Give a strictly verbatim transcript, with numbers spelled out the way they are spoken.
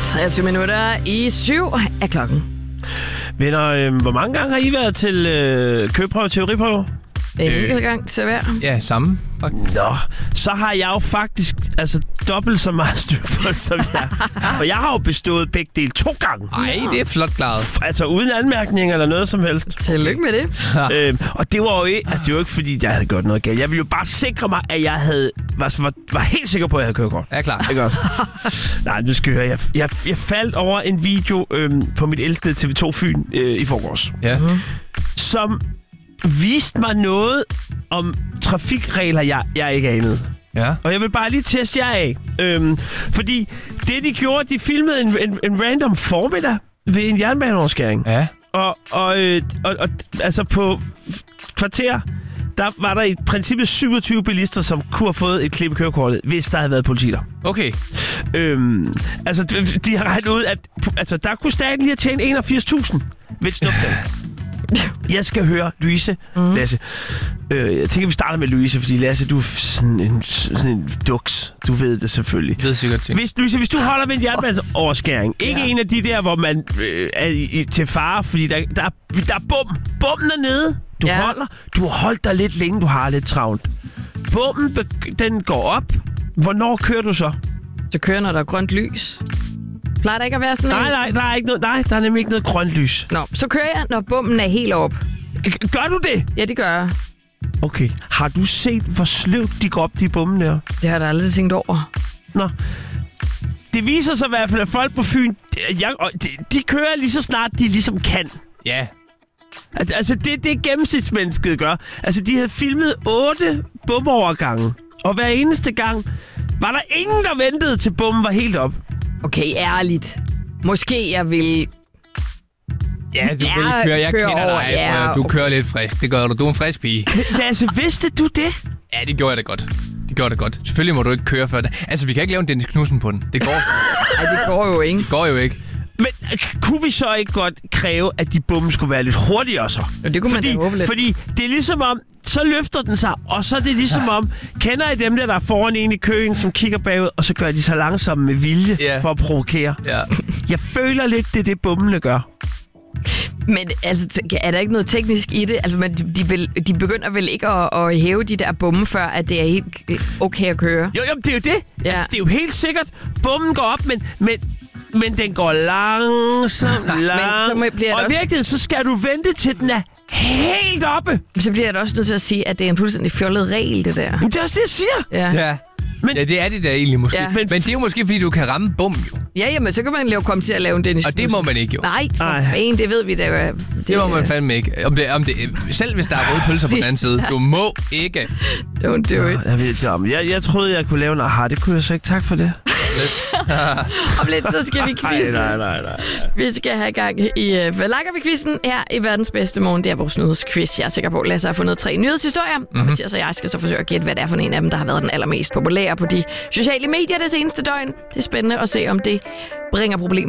treogtyve minutter i syv er klokken. Venner, øh, hvor mange gange har I været til øh, købeprøve og teoriprøve? En enkelt gang til hver. Ja, samme. Nå, så har jeg jo faktisk altså dobbelt så meget styr på det, som jeg. Og jeg har jo bestået begge dele to gange. Ej, det er flot klaret. Altså uden anmærkninger eller noget som helst. Tillykke med det. øhm, og det var jo ikke, altså, det var ikke, fordi jeg havde gjort noget galt. Jeg ville jo bare sikre mig, at jeg havde, var, var, var helt sikker på, at jeg havde kørekort. Ja, klar. Ikke også? Nej, du skal høre. Jeg, jeg, jeg faldt over en video øhm, på mit elskede T V to Fyn øh, i forgårs. Ja. Mm-hmm. Som viste mig noget om trafikregler, jeg, jeg ikke anede. Ja. Og jeg vil bare lige teste jer af. Øhm, fordi det, de gjorde, de filmede en, en, en random formiddag ved en jernbaneoverskæring. Ja. Og, og, øh, og, og altså på kvarter, der var der i princippet syvogtyve bilister, som kunne have fået et klip i kørekortet, hvis der havde været politi der. Okay. Øhm, altså, de, de har regnet ud, at altså, der kunne staten lige have tjent enogfirs tusind ved et snuptag. Jeg skal høre Louise, mm. Lasse. Øh, jeg tænker, vi starter med Louise, fordi Lasse, du er sådan en, sådan en duks. Du ved det selvfølgelig. Jeg ved sikkert ting. Hvis, Louise, hvis du holder ved en jernbaneoverskæring, ikke ja. en af de der, hvor man øh, er i, til fare, fordi der, der, er, der er bum. Bummen er nede. Du ja. holder. Du har holdt dig lidt længe, du har lidt travlt. Bummen, den går op. Hvornår kører du så? Så kører, når der er grønt lys. Plejer der ikke at være sådan nej, en? Nej, der er ikke noget, nej, der er nemlig ikke noget grønt lys. Nå, så kører jeg, når bommen er helt op. Gør du det? Ja, det gør jeg. Okay. Har du set, hvor sløvt de går op, de bomben der? Det har jeg da aldrig tænkt over. Nå. Det viser sig i hvert fald, at folk på Fyn, jeg, de, de kører lige så snart, de ligesom kan. Ja. Al- altså, det det gennemsnitsmennesket gør. Altså, de havde filmet otte bomovergange, og hver eneste gang var der ingen, der ventede til bomben var helt op. Okay, ærligt. Måske jeg vil... Ja, du ja, vil køre. Jeg køre kender over, dig. ja, Du okay. kører lidt frisk. Det gør du. Du er en frisk pige. Lasse, vidste du det? Ja, det gjorde jeg da godt. Det gjorde det godt. Selvfølgelig må du ikke køre før det. Altså, vi kan ikke lave en Dennis Knudsen på den. Det går. Ej, det går jo ikke. Det går jo ikke. Men øh, kunne vi så ikke godt kræve, at de bomben skulle være lidt hurtigere så? Ja, det kunne fordi, man da håbe lidt. Fordi det er ligesom om, så løfter den sig, og så er det ligesom om, kender I dem der, der er foran en i køen, som kigger bagud, og så gør de sig langsomt med vilje yeah. for at provokere? Ja. Jeg føler lidt, det er det, bombene gør. Men altså, er der ikke noget teknisk i det? Altså, man, de, vil, de begynder vel ikke at, at hæve de der bombe, før at det er helt okay at køre? Jo, jo, det er jo det. Ja. Altså, det er jo helt sikkert, bomben går op, men... men Men den går langsomt, langsomt. Og i virkeligheden, så skal du vente til den er helt oppe. Så bliver jeg da også nødt til at sige, at det er en fuldstændig fjollet regel, det der. Men det er også det, jeg siger. Ja. Ja. Men, ja, det er det der egentlig måske. Ja. Men, men det er jo måske, fordi du kan ramme bum, jo. Ja, jamen, så kan man jo komme til at lave en Dennis Og det må man ikke, jo. Nej, for fanden, det ved vi da jo. Det, det må man fandme ikke. Om det, om det, selv hvis der er røde pølser på den anden side. Du må ikke. Don't do it. Jeg, ved det om. Jeg, jeg troede, jeg kunne lave en aha. Det kunne jeg så ikke. Tak for det. Om lidt, så skal vi quizze. Nej, nej, nej, nej. Vi skal have gang i uh, Hvad lakker vi quizzen her i verdens bedste morgen. Det er vores nyhedsquiz. Jeg er sikker på, at Lasse har fundet tre nyhedshistorier. Mm-hmm. Og Mathias og jeg skal så forsøge at gætte, hvad det er for en af dem, der har været den allermest populære på de sociale medier det seneste døgn. Det er spændende at se, om det bringer problemer